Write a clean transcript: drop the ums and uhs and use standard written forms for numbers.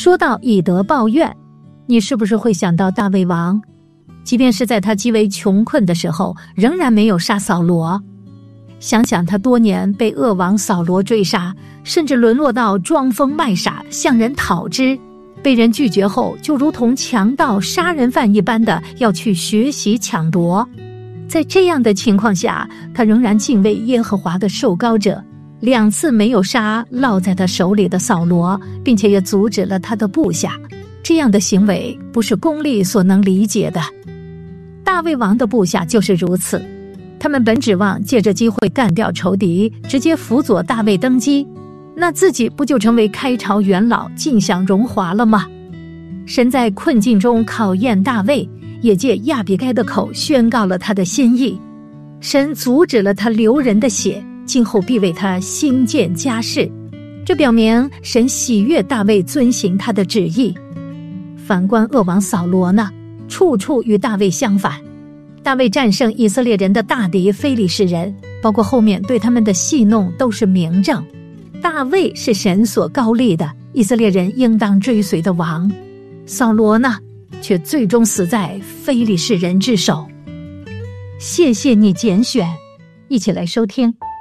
说到以德报怨，你是不是会想到大卫王？即便是在他极为穷困的时候，仍然没有杀扫罗。想想他多年被恶王扫罗追杀，甚至沦落到装疯卖傻向人讨之，被人拒绝后就如同强盗杀人犯一般的要去学习抢夺。在这样的情况下，他仍然敬畏耶和华的受膏者，2次没有杀落在他手里的扫罗，并且也阻止了他的部下。这样的行为不是公理所能理解的。大卫王的部下就是如此，他们本指望借着机会干掉仇敌，直接辅佐大卫登基，那自己不就成为开朝元老，尽享荣华了吗？神在困境中考验大卫，也借亚比该的口宣告了他的心意。神阻止了他流人的血，今后必为他兴建家室。这表明神喜悦大卫遵行他的旨意。反观恶王扫罗呢，处处与大卫相反。大卫战胜以色列人的大敌非利士人，包括后面对他们的戏弄都是明证。大卫是神所高立的，以色列人应当追随的王。扫罗呢，却最终死在非利士人之手。谢谢你拣选，一起来收听。